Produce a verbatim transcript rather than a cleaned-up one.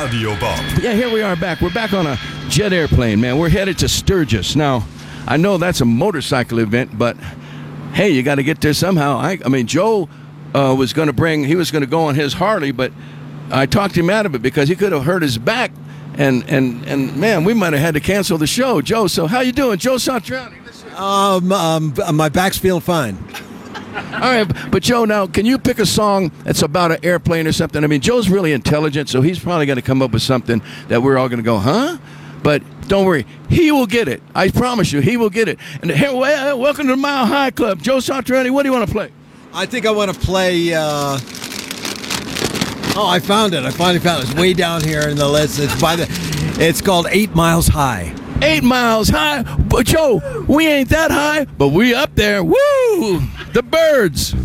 Radio Bob. Yeah, here we are back. We're back on a jet airplane, man. We're headed to Sturgis. Now, I know that's a motorcycle event, but hey, you got to get there somehow. I, I mean, Joe uh, was going to bring, he was going to go on his Harley, but I talked him out of it because he could have hurt his back. And, and, and man, we might have had to cancel the show. Joe, so how you doing? Joe Satriani. Um, um, my back's feeling fine. All right, but Joe, now, can you pick a song that's about an airplane or something? I mean, Joe's really intelligent, so he's probably going to come up with something that we're all going to go, huh? But don't worry, he will get it. I promise you, he will get it. And here, well, welcome to the Mile High Club. Joe Satriani, what do you want to play? I think I want to play... Uh... Oh, I found it. I finally found it. It's way down here in the list. It's by the. It's called Eight Miles High. Eight miles high? But Joe, we ain't that high, but we up there. Woo! The Birds.